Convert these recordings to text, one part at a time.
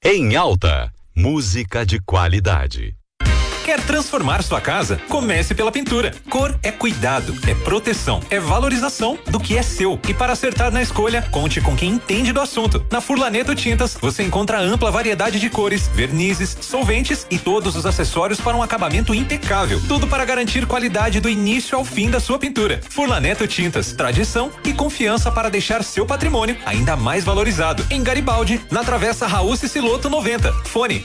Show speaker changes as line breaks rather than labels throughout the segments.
Em Alta, música de qualidade.
Quer transformar sua casa? Comece pela pintura. Cor é cuidado, é proteção, é valorização do que é seu. E para acertar na escolha, conte com quem entende do assunto. Na Furlaneto Tintas, você encontra ampla variedade de cores, vernizes, solventes e todos os acessórios para um acabamento impecável. Tudo para garantir qualidade do início ao fim da sua pintura. Furlaneto Tintas, tradição e confiança para deixar seu patrimônio ainda mais valorizado. Em Garibaldi, na Travessa Raul Ciciloto 90. Fone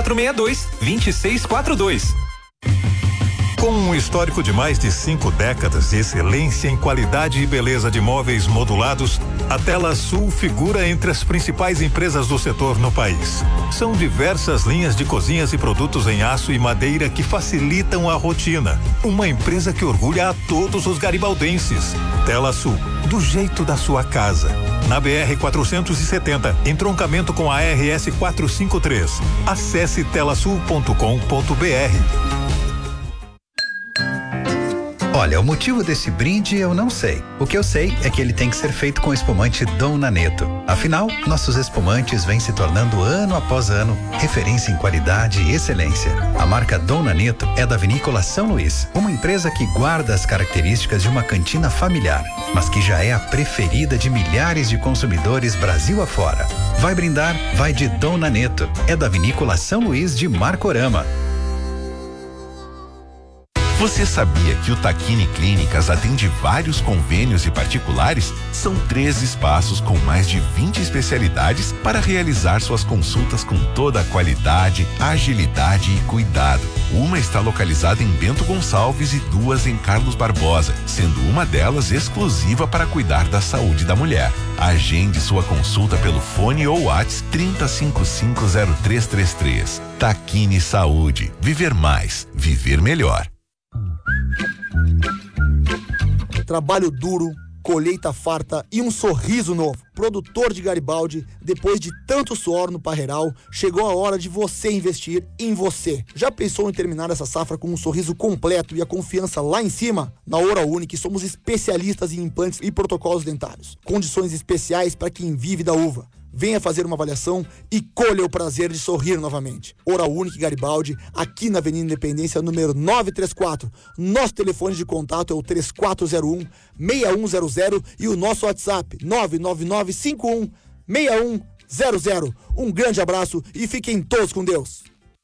3462-2642.
Com um histórico de mais de 5 décadas de excelência em qualidade e beleza de móveis modulados, a Tela Sul figura entre as principais empresas do setor no país. São diversas linhas de cozinhas e produtos em aço e madeira que facilitam a rotina. Uma empresa que orgulha a todos os garibaldenses. Tela Sul, do jeito da sua casa. Na BR 470, entroncamento com a RS 453. Acesse telasul.com.br.
Olha, o motivo desse brinde eu não sei. O que eu sei é que ele tem que ser feito com espumante Dom Naneto. Afinal, nossos espumantes vêm se tornando ano após ano referência em qualidade e excelência. A marca Dom Naneto é da Vinícola São Luís, uma empresa que guarda as características de uma cantina familiar, mas que já é a preferida de milhares de consumidores Brasil afora. Vai brindar? Vai de Dom Naneto. É da Vinícola São Luís de Marcorama.
Você sabia que o Taquini Clínicas atende vários convênios e particulares? São 3 espaços com mais de 20 especialidades para realizar suas consultas com toda a qualidade, agilidade e cuidado. Uma está localizada em Bento Gonçalves e 2 em Carlos Barbosa, sendo uma delas exclusiva para cuidar da saúde da mulher. Agende sua consulta pelo fone ou WhatsApp 30550333. Taquini Saúde. Viver mais. Viver melhor.
Trabalho duro, colheita farta e um sorriso novo. Produtor de Garibaldi, depois de tanto suor no parreiral, chegou a hora de você investir em você. Já pensou em terminar essa safra com um sorriso completo e a confiança lá em cima? Na Oral Unique somos especialistas em implantes e protocolos dentários. Condições especiais para quem vive da uva. Venha fazer uma avaliação e colha o prazer de sorrir novamente. Oral Unique Garibaldi, aqui na Avenida Independência, número 934. Nosso telefone de contato é o 3401-6100 e o nosso WhatsApp 99951-6100. Um grande abraço e fiquem todos com Deus.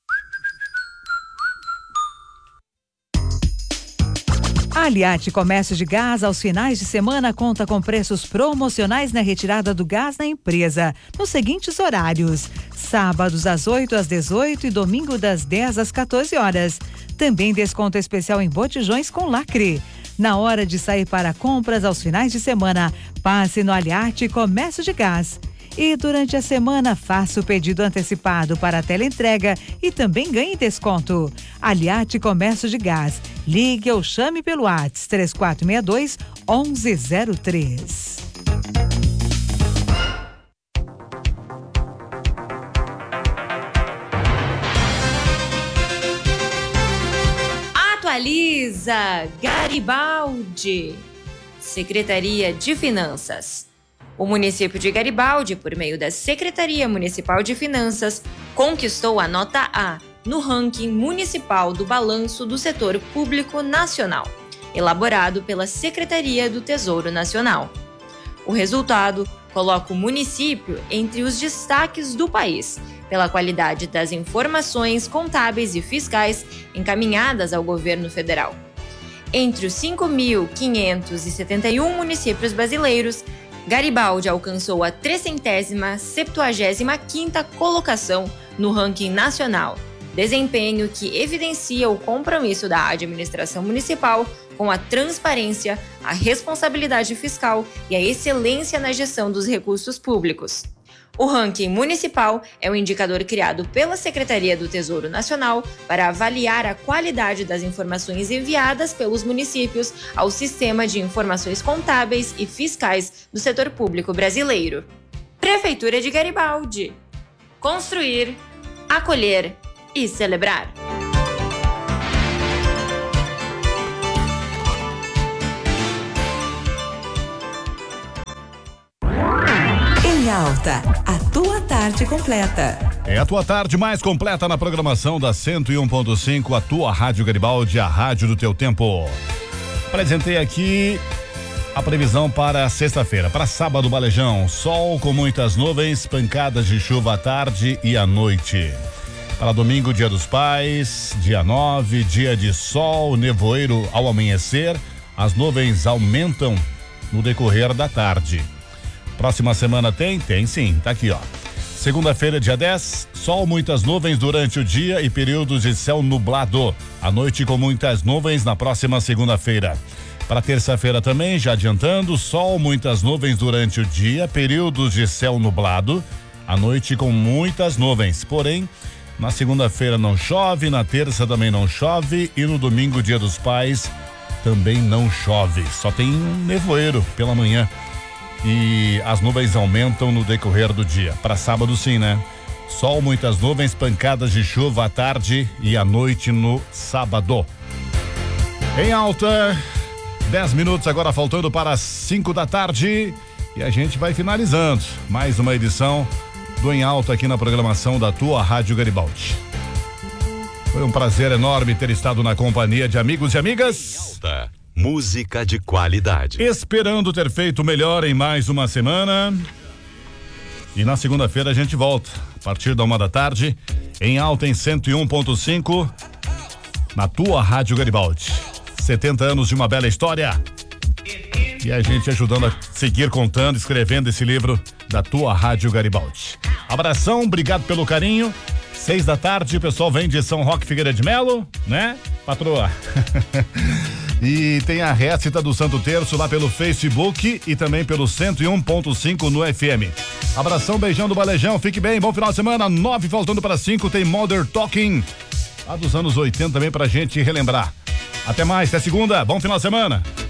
A Aliate Comércio de Gás, aos finais de semana, conta com preços promocionais na retirada do gás na empresa, nos seguintes horários: sábados das 8 às 18 e domingo das 10 às 14 horas. Também desconto especial em botijões com lacre. Na hora de sair para compras aos finais de semana, passe no Aliate Comércio de Gás. E durante a semana, faça o pedido antecipado para a teleentrega e também ganhe desconto. Aliate Comércio de Gás. Ligue ou chame pelo WhatsApp 3462-1103.
Atualiza Garibaldi. Secretaria de Finanças. O município de Garibaldi, por meio da Secretaria Municipal de Finanças, conquistou a nota A no ranking municipal do Balanço do Setor Público Nacional, elaborado pela Secretaria do Tesouro Nacional. O resultado coloca o município entre os destaques do país, pela qualidade das informações contábeis e fiscais encaminhadas ao governo federal. Entre os 5.571 municípios brasileiros, Garibaldi alcançou a 375ª colocação no ranking nacional, desempenho que evidencia o compromisso da administração municipal com a transparência, a responsabilidade fiscal e a excelência na gestão dos recursos públicos. O ranking municipal é um indicador criado pela Secretaria do Tesouro Nacional para avaliar a qualidade das informações enviadas pelos municípios ao Sistema de Informações Contábeis e Fiscais do Setor Público Brasileiro. Prefeitura de Garibaldi. Construir, acolher e celebrar.
Em Alta. volta. A tua tarde completa.
É a tua tarde mais completa na programação da 101.5, a tua Rádio Garibaldi, a rádio do teu tempo. Apresentei aqui a previsão para sexta-feira. Para sábado, Balejão, sol com muitas nuvens, pancadas de chuva à tarde e à noite. Para domingo, Dia dos Pais, dia 9, dia de sol, nevoeiro ao amanhecer. As nuvens aumentam no decorrer da tarde. Próxima semana tem sim, tá aqui, ó. Segunda-feira, dia 10, sol, muitas nuvens durante o dia e períodos de céu nublado. À noite com muitas nuvens na próxima segunda-feira. Para terça-feira também, já adiantando, sol, muitas nuvens durante o dia, períodos de céu nublado. À noite com muitas nuvens, porém, na segunda-feira não chove, na terça também não chove e no domingo, Dia dos Pais, também não chove. Só tem nevoeiro pela manhã e as nuvens aumentam no decorrer do dia. Para sábado sim, né? Sol, muitas nuvens, pancadas de chuva à tarde e à noite no sábado. Em alta, 10 minutos agora faltando para as 5 da tarde e a gente vai finalizando mais uma edição do Em Alta aqui na programação da tua Rádio Garibaldi. Foi um prazer enorme ter estado na companhia de amigos e amigas.
Alta, música de qualidade.
Esperando ter feito melhor em mais uma semana. E na segunda-feira a gente volta, a partir da 1 da tarde, em Alta em 101.5, na tua Rádio Garibaldi. 70 anos de uma bela história. E a gente ajudando a seguir contando, escrevendo esse livro da tua Rádio Garibaldi. Abração, obrigado pelo carinho. 6 da tarde, o pessoal vem de São Roque Figueira de Melo, né, patroa? E tem a récita do Santo Terço lá pelo Facebook e também pelo 101.5 no FM. Abração, beijão do Balejão, fique bem, bom final de semana. 9 faltando para 5, tem Modern Talking, lá dos anos 80 também pra gente relembrar. Até mais, até segunda, bom final de semana.